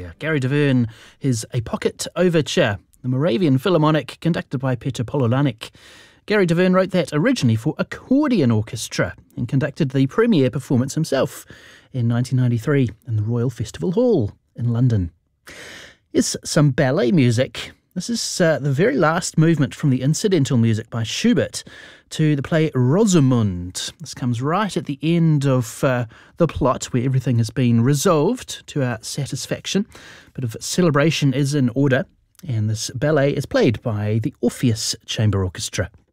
there. Gary de Verne, his A Pocket Overture, the Moravian Philharmonic, conducted by Peter Pololanik. Gary de Verne wrote that originally for accordion orchestra and conducted the premiere performance himself in 1993 in the Royal Festival Hall in London. Here's some ballet music. This is the very last movement from the incidental music by Schubert to the play Rosamunde. This comes right at the end of the plot, where everything has been resolved to our satisfaction. A bit of celebration is in order, and this ballet is played by the Orpheus Chamber Orchestra.